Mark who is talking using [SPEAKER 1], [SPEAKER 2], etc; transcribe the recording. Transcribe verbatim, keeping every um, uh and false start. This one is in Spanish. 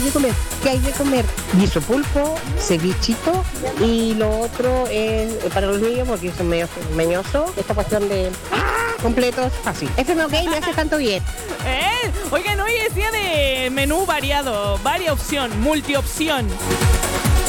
[SPEAKER 1] de comer? ¿Qué hay de comer? Guiso pulpo, cevichito y lo otro es eh, para los niños porque son medio meñosos. Esta cuestión de ¡ah! Completos, fácil. F M OK me hace tanto bien.
[SPEAKER 2] ¿Eh? Oigan, hoy es día de menú variado, varia opción, multiopción.